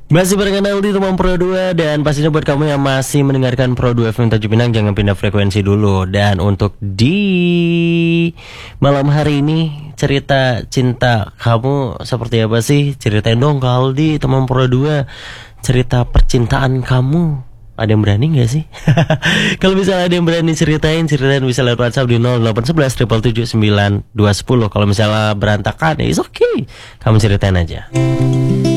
Masih barengan Aldi teman Pro 2. Dan pastinya buat kamu yang masih mendengarkan Pro 2 FM Tanjung Pinang, jangan pindah frekuensi dulu. Dan untuk di malam hari ini, cerita cinta kamu seperti apa sih? Ceritain dong ke Aldi teman Pro 2. Cerita percintaan kamu, ada yang berani gak sih? Kalau misalnya ada yang berani ceritain bisa lewat WhatsApp di 0811 779 210. Kalau misalnya berantakan, ya it's okay, kamu ceritain aja.